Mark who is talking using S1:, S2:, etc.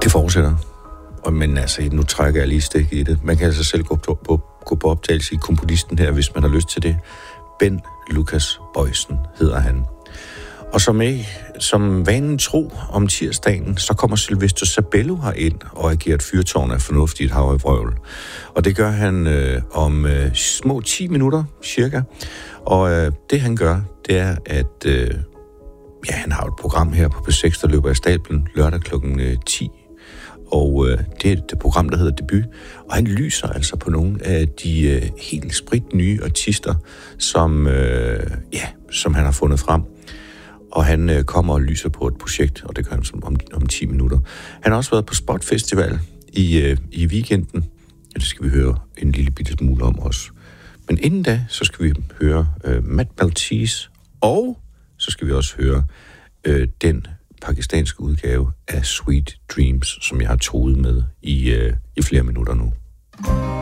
S1: Det fortsætter. Men altså, nu trækker jeg lige stik i det. Man kan altså selv gå på optagelse i komponisten her, hvis man har lyst til det. Ben Lucas Boysen hedder han. Og som vanen tro om tirsdagen, så kommer Sylvester Sabello herind og agerer et fyrtårn af fornuftigt hav i vrøvl. Og det gør han om små 10 minutter, cirka. Og det han gør, det er, at han har et program her på P6, der løber af stablen lørdag kl. 10. Og det er et program, der hedder Debut. Og han lyser altså på nogle af de helt spritnye artister, som han har fundet frem. Og han kommer og lyser på et projekt, og det gør han om 10 minutter. Han har også været på Spot Festival i weekenden. Ja, det skal vi høre en lille bitte smule om også. Men inden da, så skal vi høre Matt Maltese, og så skal vi også høre den pakistanske udgave af Sweet Dreams, som jeg har toet med i flere minutter nu.